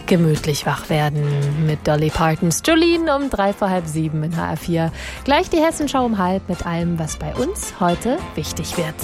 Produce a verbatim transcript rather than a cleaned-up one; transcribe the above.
Gemütlich wach werden mit Dolly Partons Jolene um drei vor halb sieben in H R vier. Gleich die Hessenschau um halb mit allem, was bei uns heute wichtig wird.